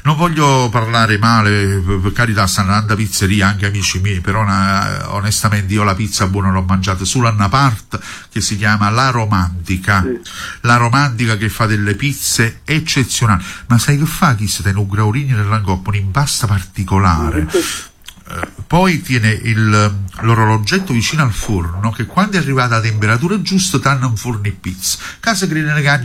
Non voglio parlare male, per carità, stanno andando a pizzeria anche amici miei, però onestamente io la pizza buona l'ho mangiata sull'Annapart, che si chiama La Romantica. Sì. La Romantica, che fa delle pizze eccezionali. Ma sai che fa? Chi sta in un graurini nell'angoppo, un'impasta particolare. Poi tiene l'orologetto vicino al forno, che quando è arrivata a temperatura giusta t'hanno un forno e pizza. Casa Green